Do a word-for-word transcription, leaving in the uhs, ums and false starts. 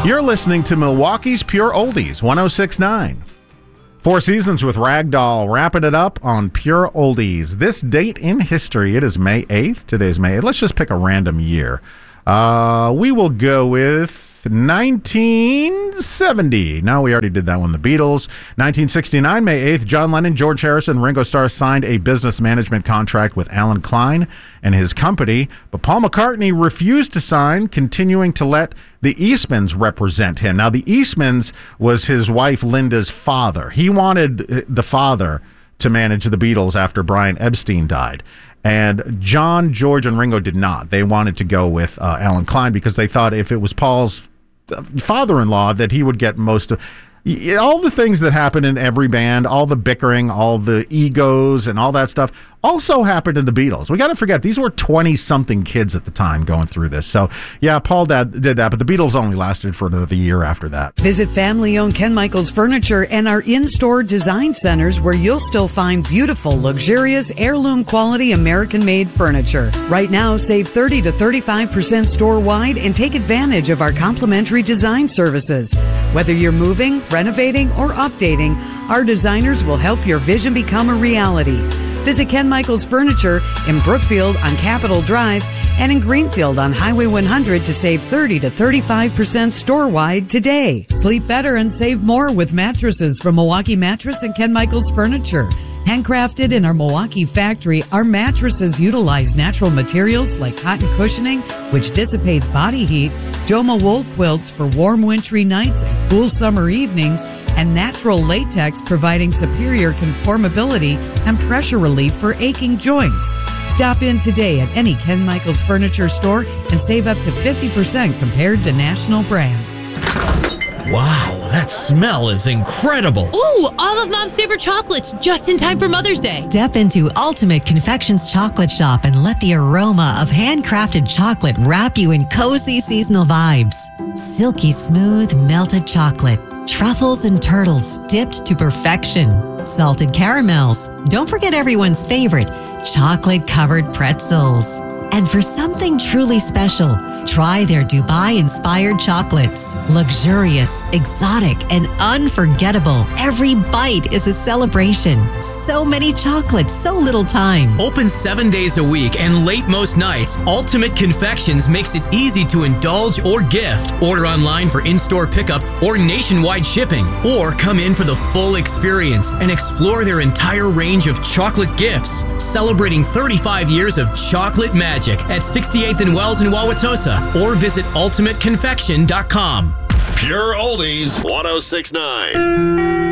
You're listening to Milwaukee's Pure Oldies, one oh six point nine. Four Seasons with Ragdoll, wrapping it up on Pure Oldies. This date in history, it is May eighth. Today's May eighth. Let's just pick a random year. Uh, we will go with nineteen seventy. No, we already did that one. The Beatles. nineteen sixty-nine, May eighth, John Lennon, George Harrison, and Ringo Starr signed a business management contract with Alan Klein and his company, but Paul McCartney refused to sign, continuing to let the Eastmans represent him. Now, the Eastmans was his wife Linda's father. He wanted the father to manage the Beatles after Brian Epstein died. And John, George, and Ringo did not. They wanted to go with uh, Alan Klein because they thought if it was Paul's father-in-law that he would get most of all the things that happen in every band, all the bickering, all the egos and all that stuff also happened in the Beatles. We got to forget, these were twenty-something kids at the time going through this. So, yeah, Paul did, did that, but the Beatles only lasted for another year after that. Visit family-owned Ken Michaels Furniture and our in-store design centers where you'll still find beautiful, luxurious, heirloom-quality American-made furniture. Right now, save thirty to thirty-five percent store-wide and take advantage of our complimentary design services. Whether you're moving, renovating, or updating, our designers will help your vision become a reality. Visit Ken Michaels Furniture in Brookfield on Capitol Drive and in Greenfield on Highway one hundred to save thirty to thirty-five percent store-wide today. Sleep better and save more with mattresses from Milwaukee Mattress and Ken Michaels Furniture. Handcrafted in our Milwaukee factory, our mattresses utilize natural materials like cotton cushioning, which dissipates body heat, Joma wool quilts for warm wintry nights and cool summer evenings, and natural latex providing superior conformability and pressure relief for aching joints. Stop in today at any Ken Michaels Furniture store and save up to fifty percent compared to national brands. Wow, that smell is incredible. Ooh, all of Mom's favorite chocolates, just in time for Mother's Day. Step into Ultimate Confections Chocolate Shop and let the aroma of handcrafted chocolate wrap you in cozy seasonal vibes. Silky smooth melted chocolate, truffles and turtles dipped to perfection, salted caramels. Don't forget everyone's favorite, chocolate-covered pretzels. And for something truly special, try their Dubai-inspired chocolates. Luxurious, exotic, and unforgettable. Every bite is a celebration. So many chocolates, so little time. Open seven days a week and late most nights, Ultimate Confections makes it easy to indulge or gift. Order online for in-store pickup or nationwide shipping. Or come in for the full experience and explore their entire range of chocolate gifts. Celebrating thirty-five years of chocolate magic at sixty-eighth and Wells in Wauwatosa, or visit ultimate confection dot com. Pure Oldies, one oh six point nine.